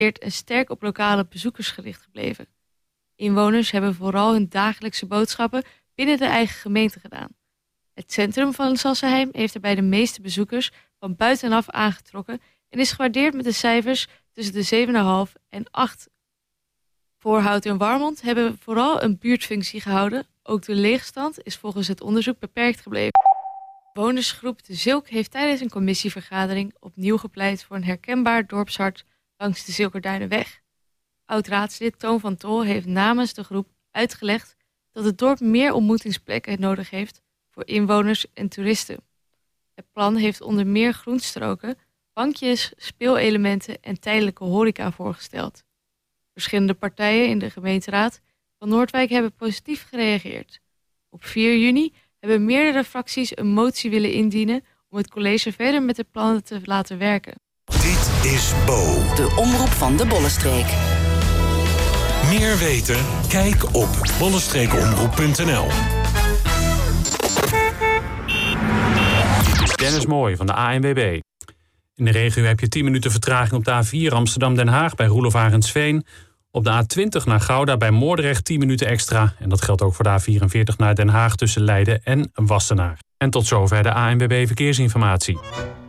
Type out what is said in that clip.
en sterk op lokale bezoekers gericht gebleven. Inwoners hebben vooral hun dagelijkse boodschappen binnen de eigen gemeente gedaan. Het centrum van Sassenheim heeft daarbij de meeste bezoekers van buitenaf aangetrokken en is gewaardeerd met de cijfers tussen de 7,5 en 8. Voorhout en Warmond hebben vooral een buurtfunctie gehouden. Ook de leegstand is volgens het onderzoek beperkt gebleven. Bewonersgroep De Zilk heeft tijdens een commissievergadering opnieuw gepleit voor een herkenbaar dorpshart langs de Zilkerduinenweg. Oud-raadslid Toon van Tol heeft namens de groep uitgelegd dat het dorp meer ontmoetingsplekken nodig heeft voor inwoners en toeristen. Het plan heeft onder meer groenstroken, bankjes, speelelementen en tijdelijke horeca voorgesteld. Verschillende partijen in de gemeenteraad van Noordwijk hebben positief gereageerd. Op 4 juni hebben meerdere fracties een motie willen indienen om het college verder met de plannen te laten werken. Dit is Bo. De omroep van de Bollenstreek. Meer weten? Kijk op bollenstreekomroep.nl. Dit is Dennis Mooij van de ANWB. In de regio heb je 10 minuten vertraging op de A4 Amsterdam-Den Haag bij Roelof Arendsveen. Op de A20 naar Gouda bij Moordrecht 10 minuten extra. En dat geldt ook voor de A44 naar Den Haag tussen Leiden en Wassenaar. En tot zover de ANWB Verkeersinformatie.